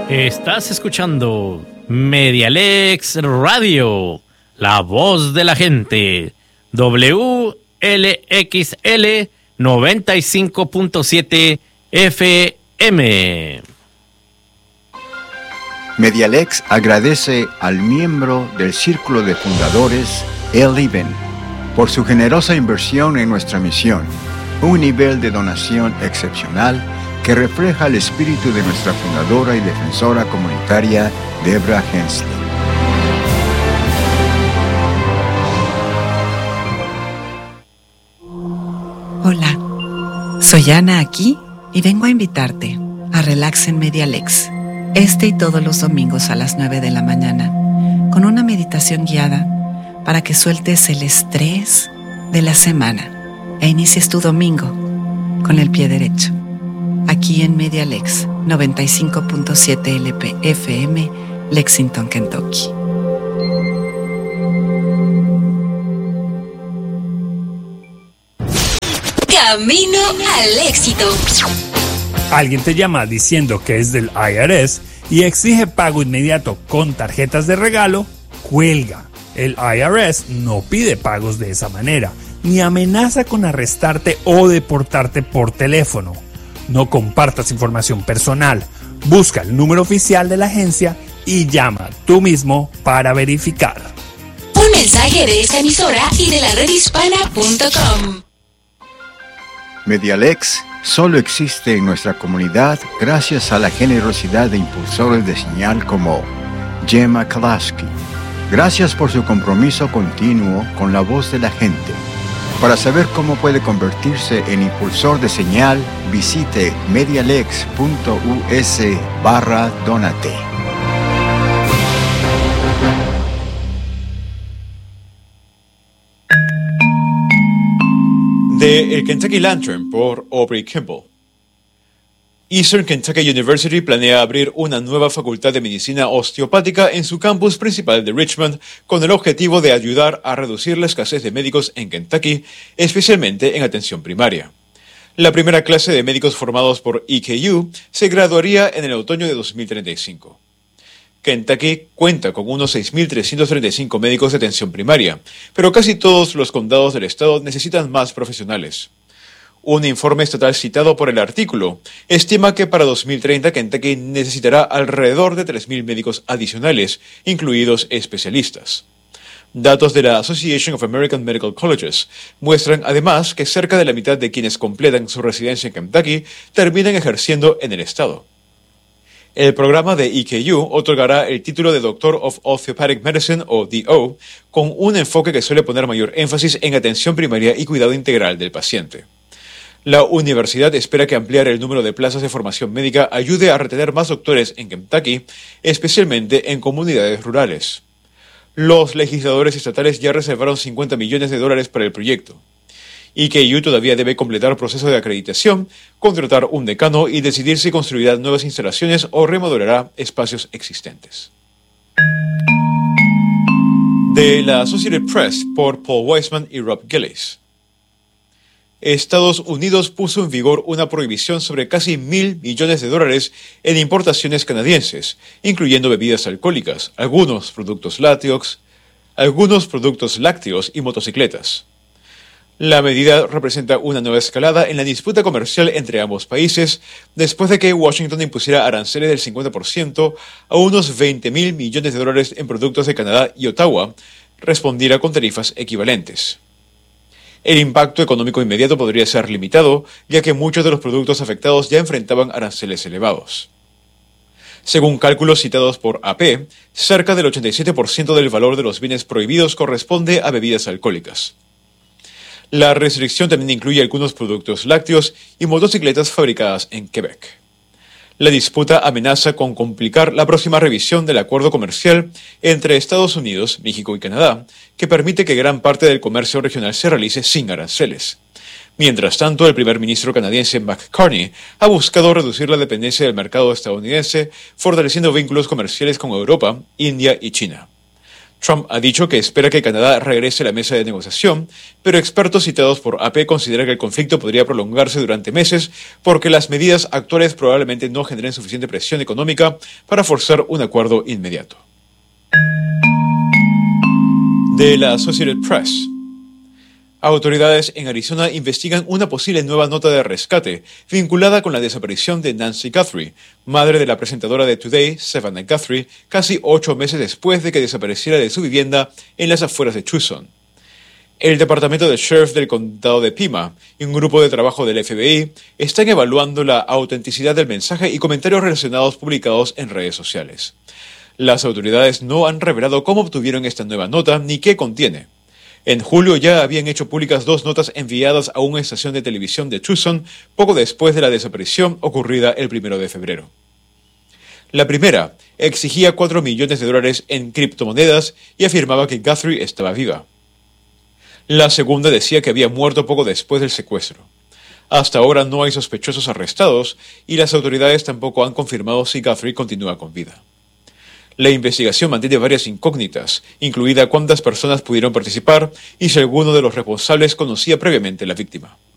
Estás escuchando Medialex Radio, la voz de la gente. WLXL 95.7 FM. Medialex agradece al miembro del Círculo de Fundadores, El Iben, por su generosa inversión en nuestra misión, un nivel de donación excepcional que refleja el espíritu de nuestra fundadora y defensora comunitaria, Debra Hensley. Hola, soy Ana aquí y vengo a invitarte a Relax en Medialex, este y todos los domingos a las 9 de la mañana, con una meditación guiada para que sueltes el estrés de la semana e inicies tu domingo con el pie derecho. Aquí en Medialex 95.7 FM, Lexington, Kentucky. Camino al éxito. Alguien te llama diciendo que es del IRS y exige pago inmediato con tarjetas de regalo. Cuelga. El IRS no pide pagos de esa manera, ni amenaza con arrestarte o deportarte por teléfono. No compartas información personal. Busca el número oficial de la agencia y llama tú mismo para verificar. Un mensaje de esta emisora y de la redhispana.com. Medialex solo existe en nuestra comunidad gracias a la generosidad de impulsores de señal como Gemma Kalaski. Gracias por su compromiso continuo con la voz de la gente. Para saber cómo puede convertirse en impulsor de señal, visite medialex.us/donate. De El Kentucky Lantern por Aubrey Kimball. Eastern Kentucky University planea abrir una nueva facultad de medicina osteopática en su campus principal de Richmond con el objetivo de ayudar a reducir la escasez de médicos en Kentucky, especialmente en atención primaria. La primera clase de médicos formados por EKU se graduaría en el otoño de 2035. Kentucky cuenta con unos 6.335 médicos de atención primaria, pero casi todos los condados del estado necesitan más profesionales. Un informe estatal citado por el artículo estima que para 2030 Kentucky necesitará alrededor de 3.000 médicos adicionales, incluidos especialistas. Datos de la Association of American Medical Colleges muestran además que cerca de la mitad de quienes completan su residencia en Kentucky terminan ejerciendo en el estado. El programa de EKU otorgará el título de Doctor of Osteopathic Medicine, o DO, con un enfoque que suele poner mayor énfasis en atención primaria y cuidado integral del paciente. La universidad espera que ampliar el número de plazas de formación médica ayude a retener más doctores en Kentucky, especialmente en comunidades rurales. Los legisladores estatales ya reservaron $50 millones para el proyecto. EKU todavía debe completar proceso de acreditación, contratar un decano y decidir si construirá nuevas instalaciones o remodelará espacios existentes. De la Associated Press por Paul Weisman y Rob Gillis. Estados Unidos puso en vigor una prohibición sobre casi $1.000 millones en importaciones canadienses, incluyendo bebidas alcohólicas, algunos productos lácteos y motocicletas. La medida representa una nueva escalada en la disputa comercial entre ambos países, después de que Washington impusiera aranceles del 50% a unos $20.000 millones en productos de Canadá, y Ottawa respondiera con tarifas equivalentes. El impacto económico inmediato podría ser limitado, ya que muchos de los productos afectados ya enfrentaban aranceles elevados. Según cálculos citados por AP, cerca del 87% del valor de los bienes prohibidos corresponde a bebidas alcohólicas. La restricción también incluye algunos productos lácteos y motocicletas fabricadas en Quebec. La disputa amenaza con complicar la próxima revisión del acuerdo comercial entre Estados Unidos, México y Canadá, que permite que gran parte del comercio regional se realice sin aranceles. Mientras tanto, el primer ministro canadiense McCartney ha buscado reducir la dependencia del mercado estadounidense, fortaleciendo vínculos comerciales con Europa, India y China. Trump ha dicho que espera que Canadá regrese a la mesa de negociación, pero expertos citados por AP consideran que el conflicto podría prolongarse durante meses porque las medidas actuales probablemente no generen suficiente presión económica para forzar un acuerdo inmediato. De la Associated Press. Autoridades en Arizona investigan una posible nueva nota de rescate vinculada con la desaparición de Nancy Guthrie, madre de la presentadora de Today, Savannah Guthrie, casi 8 meses después de que desapareciera de su vivienda en las afueras de Tucson. El Departamento del Sheriff del Condado de Pima y un grupo de trabajo del FBI están evaluando la autenticidad del mensaje y comentarios relacionados publicados en redes sociales. Las autoridades no han revelado cómo obtuvieron esta nueva nota ni qué contiene. En julio ya habían hecho públicas 2 notas enviadas a una estación de televisión de Tucson poco después de la desaparición ocurrida el 1 de febrero. La primera exigía $4 millones en criptomonedas y afirmaba que Guthrie estaba viva. La segunda decía que había muerto poco después del secuestro. Hasta ahora no hay sospechosos arrestados y las autoridades tampoco han confirmado si Guthrie continúa con vida. La investigación mantiene varias incógnitas, incluida cuántas personas pudieron participar y si alguno de los responsables conocía previamente a la víctima.